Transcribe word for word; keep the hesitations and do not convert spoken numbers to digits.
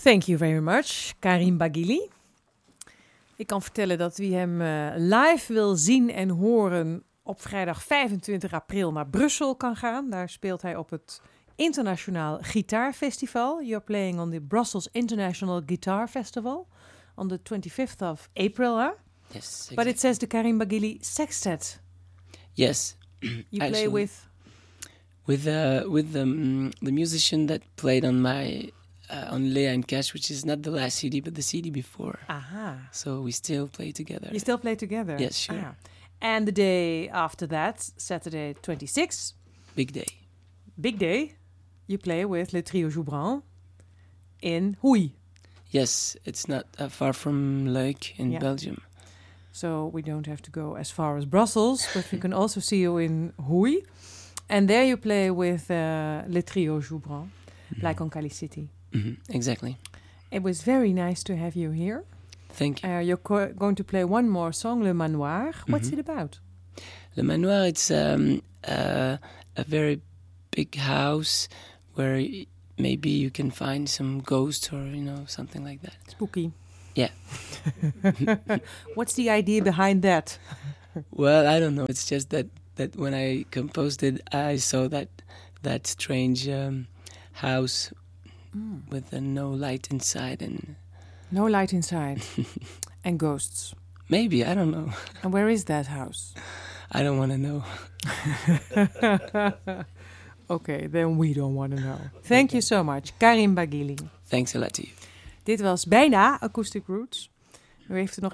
Thank you very much, Karim Baghili. Ik kan vertellen dat wie hem uh, live wil zien en horen op vrijdag vijfentwintig april naar Brussel kan gaan. Daar speelt hij op het Internationaal Gitaarfestival. You're playing on the Brussels International Guitar Festival on the twenty-fifth of April, huh? Yes, exactly. But it says the Karim Baghili Sextet. Yes. You Actually, play with? With, uh, with the, um, the musician that played on my... Uh, on Lea and Cash, which is not the last C D, but the C D before. Aha. So we still play together. You still play together? Yes, sure. Ah. And the day after that, Saturday twenty-sixth. Big day. Big day. You play with Le Trio Joubran in Houy. Yes, it's not uh, far from Luik in yeah. Belgium. So we don't have to go as far as Brussels, but we can also see you in Houy. And there you play with uh, Le Trio Joubran, mm-hmm. like on Cali City. Mm-hmm, exactly. It was very nice to have you here. Thank you. Uh, you're co- going to play one more song, Le Manoir. What's mm-hmm. it about? Le Manoir, it's um, uh, a very big house where y- maybe you can find some ghosts or, you know, something like that. Spooky. Yeah. What's the idea behind that? Well, I don't know. It's just that, that when I composed it, I saw that that strange um, house mm. with uh, no light inside and no light inside and ghosts. Maybe, I don't know. And where is that house? I don't want to know. Okay, then we don't want to know. Thank okay. you so much, Karim Baghili. Thanks a lot to you. Dit was bijna Acoustic Roots. U heeft er nog